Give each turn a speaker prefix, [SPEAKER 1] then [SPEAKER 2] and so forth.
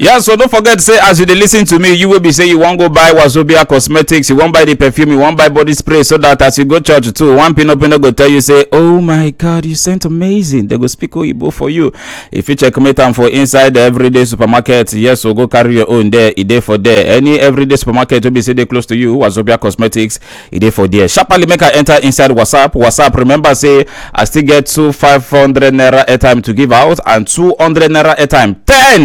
[SPEAKER 1] Yeah, so don't forget, say, as you dey listen to me, you will be say you won't go buy Wazobia Cosmetics, you won't buy the perfume, you won't buy body spray, so that as you go church too, one pin go tell you, say, oh my God, you scent amazing. They go speak Oyibo for you. If you check me time for inside the everyday supermarket, yes, so go carry your own there, it day for there. Any everyday supermarket will be say they close to you, Wazobia Cosmetics, it day for there. Sharply make her enter inside WhatsApp. Remember, say, I still get 500 naira airtime to give out and 200 naira airtime. 10